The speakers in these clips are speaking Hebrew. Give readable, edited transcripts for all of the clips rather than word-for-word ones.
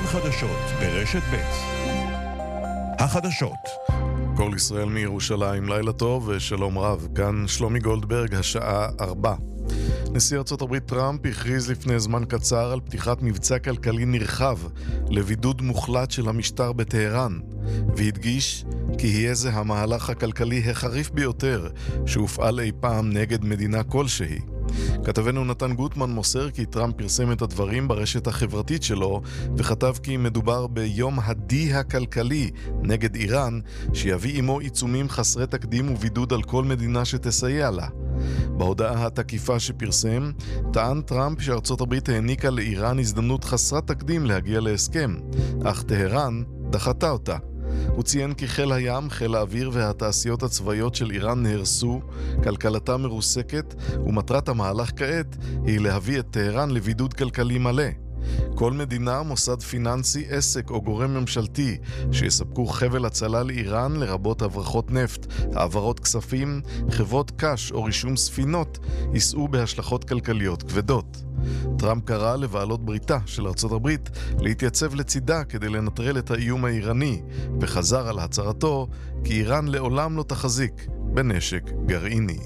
חדשות ברשת ב'. החדשות. כל ישראל מירושלים, לילה טוב ושלום רב. כאן שלומי גולדברג, השעה 4. נשיא ארצות הברית טראמפ הכריז לפני זמן קצר על פתיחת מבצע כלכלי נרחב לבידוד מוחלט של המשטר בטהרן, והדגיש כי יהיה זה המהלך הכלכלי החריף ביותר שהופעל אי פעם נגד מדינה כלשהי. כתבנו נתן גוטמן מוסר כי טראמפ פרסם את הדברים ברשת החברתית שלו וכתב כי מדובר ביום הדי הכלכלי נגד איראן שיביא עמו עיצומים חסרי תקדים ובידוד על כל מדינה שתסייע לה. בהודעה התקיפה שפרסם, טען טראמפ שארצות הברית העניקה לאיראן הזדמנות חסרת תקדים להגיע להסכם, אך טהרן דחתה אותה. הוא ציין כי חיל הים, חיל האוויר והתעשיות הצבאיות של איראן נהרסו, כלכלתה מרוסקת, ומטרת המהלך כעת היא להביא את טהרן לבידוד כלכלי מלא. כל מדינה, מוסד פיננסי, עסק או גורם ממשלתי שיספקו חבל הצלה לאיראן, לרבות הברחות נפט, העברות כספים, חברות קש או רישום ספינות, יישאו בהשלכות כלכליות כבדות. טראמפ קרא לבעלות בריתה של ארצות הברית להתייצב לצידה כדי לנטרל את האיום האיראני, וחזר על הצהרתו כי איראן לעולם לא תחזיק בנשק גרעיני.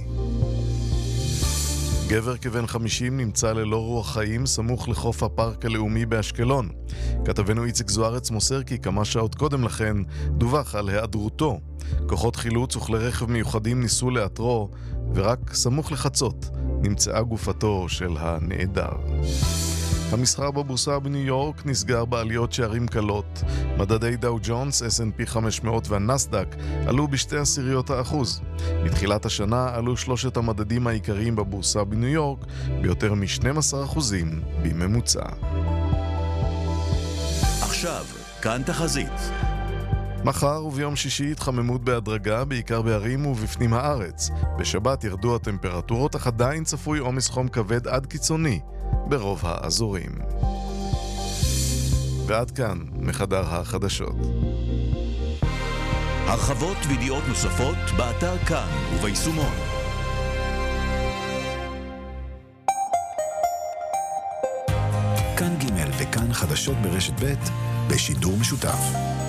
גבר כבן 50 נמצא ללא רוח חיים סמוך לחוף הפארק הלאומי באשקלון. כתבנו איציק זוארץ מוסר כי כמה שעות קודם לכן דווח על היעדרותו. כוחות חילוץ וכלי רכב מיוחדים ניסו לאתרו, ורק סמוך לחצות נמצאה גופתו של הנעדר. המסחר בבורסה בניו יורק נסגר בעליות שערים קלות. מדדי דאו ג'ונס, S&P 500 והנסדק עלו ב0.2%. מתחילת השנה עלו שלושת המדדים העיקריים בבורסה בניו יורק ביותר מ-12% בממוצע. עכשיו, כאן תחזית. מחר וביום שישי התחממות בהדרגה, בעיקר בערים ובפנים הארץ. בשבת ירדו הטמפרטורות, אך עדיין צפוי עומס חום כבד עד קיצוני ברוב האזורים. ועד כאן מחדר החדשות. הרחבות וידיעות נוספות באתר כאן וביישומון. כאן ג' וכאן חדשות ברשת ב' בשידור משותף.